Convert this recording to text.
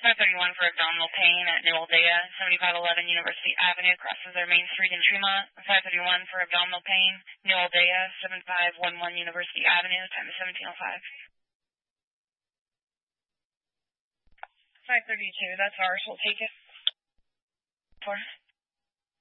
531 for abdominal pain at New Aldea, 7511 University Avenue, crosses their Main Street in Tremont. 531 for abdominal pain, New Aldea, 7511 University Avenue, time is 17:05. 532, that's ours, we'll take it. 4.